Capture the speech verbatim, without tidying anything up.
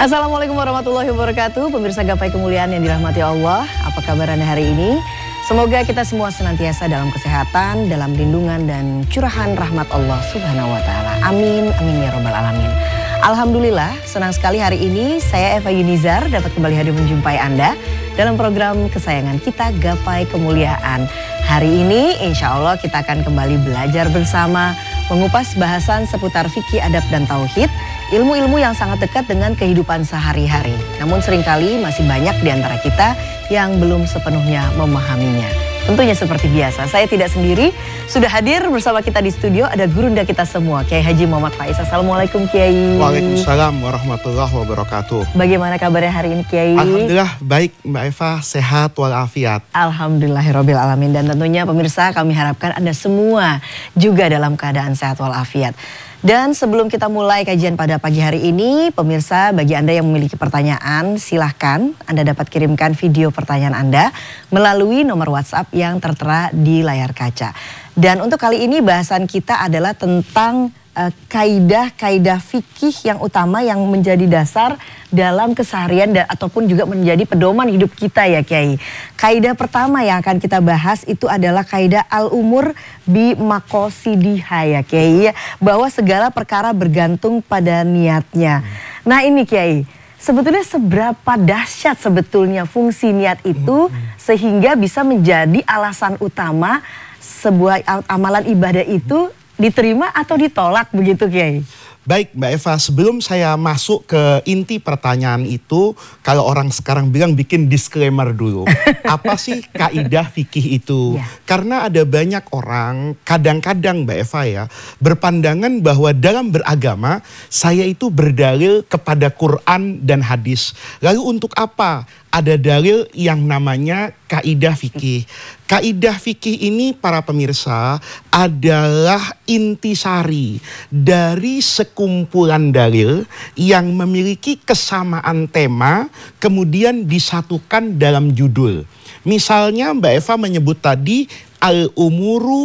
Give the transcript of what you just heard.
Assalamualaikum warahmatullahi wabarakatuh. Pemirsa Gapai Kemuliaan yang dirahmati Allah, apa kabar Anda hari ini? Semoga kita semua senantiasa dalam kesehatan, dalam lindungan dan curahan rahmat Allah Subhanahu wa taala. Amin, amin ya rabbal alamin. Alhamdulillah, senang sekali hari ini saya Eva Yunizar dapat kembali hadir menjumpai Anda dalam program kesayangan kita Gapai Kemuliaan. Hari ini insya Allah kita akan kembali belajar bersama, mengupas bahasan seputar fikih, adab dan tauhid, ilmu-ilmu yang sangat dekat dengan kehidupan sehari-hari. Namun seringkali masih banyak di antara kita yang belum sepenuhnya memahaminya. Tentunya seperti biasa, saya tidak sendiri, sudah hadir bersama kita di studio ada gurunda kita semua, Kiai Haji Muhammad Faiz. Assalamualaikum Kiai. Waalaikumsalam warahmatullahi wabarakatuh. Bagaimana kabarnya hari ini Kiai? Alhamdulillah baik Mbak Eva, sehat walafiat. Alhamdulillahirabbil alamin. Dan tentunya pemirsa kami harapkan Anda semua juga dalam keadaan sehat walafiat. Dan sebelum kita mulai kajian pada pagi hari ini, pemirsa bagi Anda yang memiliki pertanyaan silahkan Anda dapat kirimkan video pertanyaan Anda melalui nomor WhatsApp yang tertera di layar kaca. Dan untuk kali ini bahasan kita adalah tentang uh, kaidah-kaidah fikih yang utama yang menjadi dasar dalam keseharian dan ataupun juga menjadi pedoman hidup kita ya Kiai. Kaidah pertama yang akan kita bahas itu adalah kaidah al-umur bi maqosidiha ya Kiai, bahwa segala perkara bergantung pada niatnya. Nah ini Kiai, sebetulnya seberapa dahsyat sebetulnya fungsi niat itu sehingga bisa menjadi alasan utama sebuah amalan ibadah itu diterima atau ditolak begitu Kiai? Baik Mbak Eva, sebelum saya masuk ke inti pertanyaan itu, kalau orang sekarang bilang bikin disclaimer dulu. Apa sih kaidah fikih itu? Ya. Karena ada banyak orang, kadang-kadang Mbak Eva ya, berpandangan bahwa dalam beragama, saya itu berdalil kepada Quran dan hadis. Lalu untuk apa? Ada dalil yang namanya kaidah fikih. Kaidah fikih ini para pemirsa adalah intisari dari sekumpulan dalil yang memiliki kesamaan tema kemudian disatukan dalam judul. Misalnya Mbak Eva menyebut tadi al-umuru